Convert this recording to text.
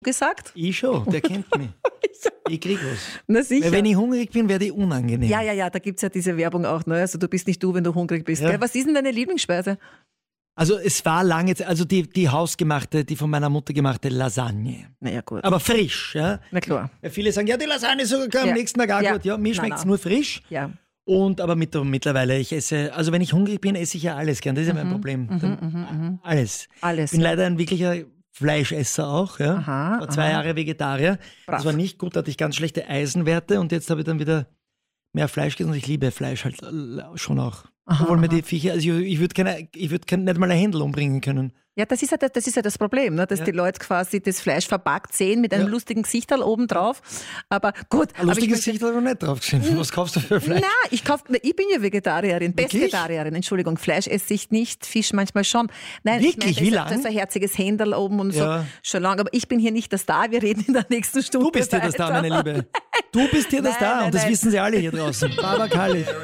gesagt? Ich schon, der kennt mich. Ich krieg was. Na sicher. Weil wenn ich hungrig bin, werde ich unangenehm. Ja, da gibt es ja diese Werbung auch. Ne? Also du bist nicht du, wenn du hungrig bist. Ja. Gell? Was ist denn deine Lieblingsspeise? Also es war lange Zeit, also die hausgemachte, die von meiner Mutter gemachte Lasagne. Naja, gut. Aber frisch, ja. Na klar. Weil viele sagen, ja, die Lasagne ist sogar am Ja. nächsten Tag auch Ja. gut. Ja, mir Nein, schmeckt es nein. nur frisch. Ja. Aber mittlerweile, ich esse, also wenn ich hungrig bin, esse ich ja alles gern. Das ist ja mein Problem. Alles. Alles. Ich bin leider ein wirklicher Fleischesser auch. Ja. Aha, War 2 Jahre Vegetarier. Brav. Das war nicht gut, da hatte ich ganz schlechte Eisenwerte und jetzt habe ich dann wieder mehr Fleisch gegessen und ich liebe Fleisch halt schon auch. Obwohl mir die Viecher, also ich würde nicht mal ein Händel umbringen können. Ja, das ist ja das Problem, ne? Dass die Leute quasi das Fleisch verpackt sehen mit einem lustigen Gesichterl oben drauf. Aber gut. Ein lustiges Gesicht habe ich nicht drauf gesehen. Was kaufst du für Fleisch? Ich bin ja Vegetarierin, Wirklich? Pesketarierin, Entschuldigung. Fleisch esse ich nicht, Fisch manchmal schon. Nein, Wirklich? Wie lang? Das ist ein herziges Händel oben und Ja. so. Schon lange. Aber ich bin hier nicht der Star. Wir reden in der nächsten Stunde Du bist hier der Star, meine Liebe. Du bist hier der Nein, Star nein, und das nein. wissen sie alle hier draußen. Barbara Kali.